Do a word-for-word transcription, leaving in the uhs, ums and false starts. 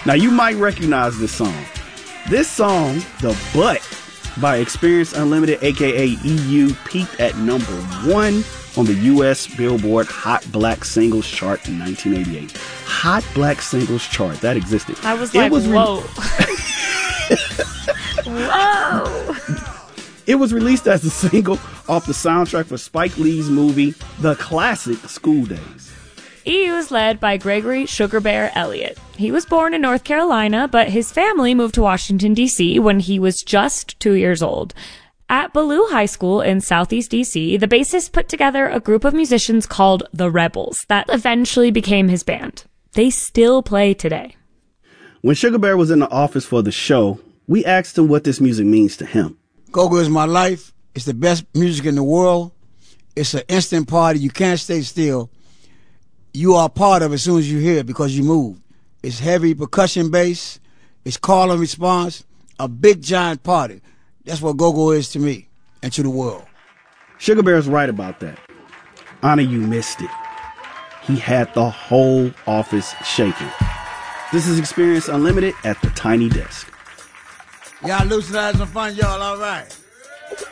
Now, you might recognize this song. This song, The Butt by Experience Unlimited, a k a. E U, peaked at number one on the U S Billboard Hot Black Singles Chart in nineteen eighty-eight. Hot Black Singles Chart, that existed. I was like, it was re- whoa. Whoa. It was released as a single off the soundtrack for Spike Lee's movie, the classic School Days. E U is led by Gregory Sugar Bear Elliott. He was born in North Carolina, but his family moved to Washington, D C when he was just two years old. At Ballou High School in Southeast D C, the bassist put together a group of musicians called the Rebels that eventually became his band. They still play today. When Sugar Bear was in the office for the show, we asked him what this music means to him. Go-Go is my life. It's the best music in the world. It's an instant party. You can't stay still. You are part of it as soon as you hear it because you move. It's heavy percussion bass. It's call and response. A big giant party. That's what Go-Go is to me and to the world. Sugar Bear's right about that. Honor, you missed it. He had the whole office shaking. This is Experience Unlimited at the Tiny Desk. Y'all loosen eyes and fun, y'all, all right.